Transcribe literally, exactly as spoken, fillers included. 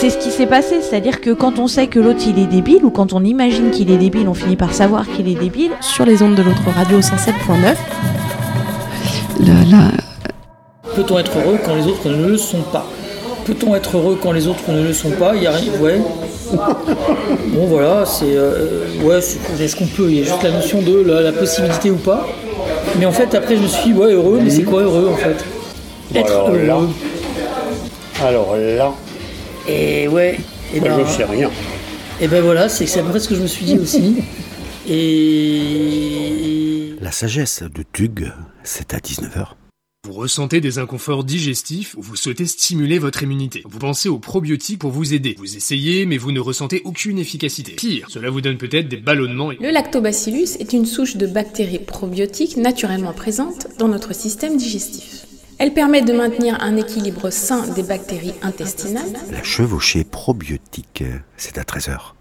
c'est ce qui s'est passé, c'est-à-dire que quand on sait que l'autre il est débile, ou quand on imagine qu'il est débile, on finit par savoir qu'il est débile. Sur les ondes de l'autre radio cent sept point neuf. La, la... Peut-on être heureux quand les autres ne le sont pas ? Peut-on être heureux quand les autres ne le sont pas ? Il y a rien, ouais. Bon voilà, c'est, euh, ouais, c'est, est-ce qu'on peut ? Il y a juste la notion de la, la possibilité ou pas. Mais en fait, après, je me suis dit, ouais, heureux, mais c'est quoi heureux en fait ? Être alors heureux. Là, alors là, et ouais. Et moi, ben, je ne sais rien. Et ben voilà, c'est, c'est à peu près ce que je me suis dit aussi. Et la sagesse de Tug, c'est à dix-neuf heures. Vous ressentez des inconforts digestifs ou vous souhaitez stimuler votre immunité. Vous pensez aux probiotiques pour vous aider. Vous essayez, mais vous ne ressentez aucune efficacité. Pire, cela vous donne peut-être des ballonnements. Et... Le lactobacillus est une souche de bactéries probiotiques naturellement présente dans notre système digestif. Elle permet de maintenir un équilibre sain des bactéries intestinales. La chevauchée probiotique, c'est à treize heures.